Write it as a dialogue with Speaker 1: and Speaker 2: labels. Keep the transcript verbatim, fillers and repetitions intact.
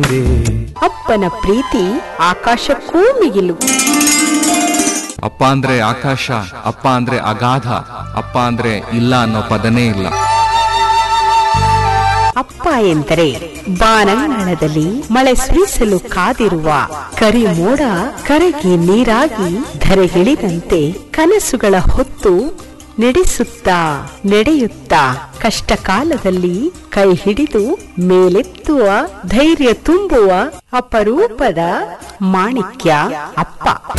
Speaker 1: ಅಪ್ಪನ ಪ್ರೀತಿ ಆಕಾಶಕ್ಕೂ ಮಿಗಿಲು.
Speaker 2: ಅಪ್ಪ ಅಂದ್ರೆ ಆಕಾಶ, ಅಪ್ಪ ಅಂದ್ರೆ ಅಗಾಧ, ಅಪ್ಪ ಅಂದ್ರೆ ಇಲ್ಲ ಅನ್ನೋ ಪದನೇ ಇಲ್ಲ.
Speaker 1: ಅಪ್ಪ ಎಂದರೆ ಬಾನಂಗಳದಲ್ಲಿ ಮಳೆ ಸುರಿಸಲು ಕಾದಿರುವ ಕರಿ ಮೋಡ ಕರಗಿ ನೀರಾಗಿ ಧರೆಗಿಳಿದಂತೆ ಕನಸುಗಳ ಹೊತ್ತು ನಡೆಸುತ್ತಾ ನಡೆಯುತ್ತಾ ಕಷ್ಟ ಕಾಲದಲ್ಲಿ ಕೈ ಹಿಡಿದು ಮೇಲೆತ್ತುವ ಧೈರ್ಯ ತುಂಬುವ ಅಪರೂಪದ ಮಾಣಿಕ್ಯ ಅಪ್ಪ.